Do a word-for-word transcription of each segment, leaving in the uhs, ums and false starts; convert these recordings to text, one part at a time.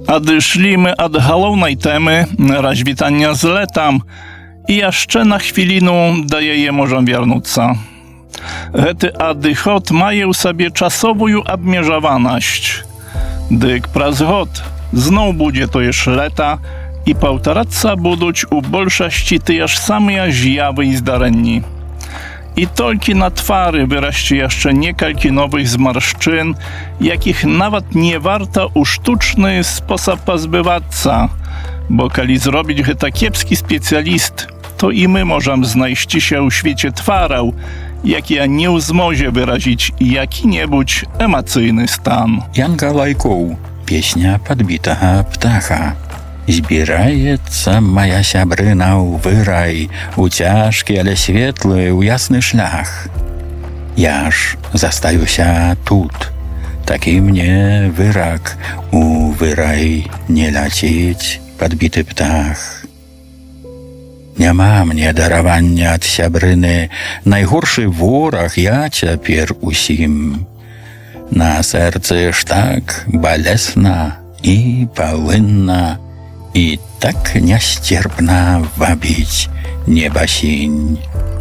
Adyszlimy od głównej temy rozwitania z letem i jeszcze na chwilinu do jej możemy wiernuться. Hety adychot mają sobie czasową obmierzowaność. Dyk praz hot znów będzie to już leta i powtarzаться będą u большости też same zjawy i zdarzenia. I tylko na twary wyraście jeszcze niekalki nowych zmarszczyn, jakich nawet nie warto u sztuczny sposób pozbywaться, bo kali zrobić to kiepski specjalist, to i my możemy znajść się u świecie twarał, jak ja nie uzmozie wyrazić jaki-niebudź emocjonalny stan. Jan Galajkow, pieśnia podbitego ptacha. Zbierается моя сябрына ў вырай, у цяжкі, але светлы, у ясны шлях. Я ж застаюся тут, такі мне вырак, у вырай не ляціць падбіты птах. Няма мне даравання ад сябрыны, найгоршы вораг я цяпер усім. На сэрцы ж так балесна і павынна, и так нестерпно вабить небо синь.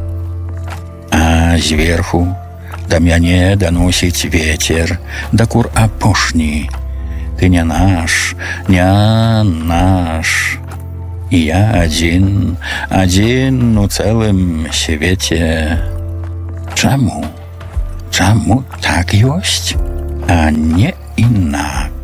А сверху до мяне доносить ветер, да кур апошни. Ты не наш, не наш. И я один, один у целым свете. Чему? Чему так есть, а не инак?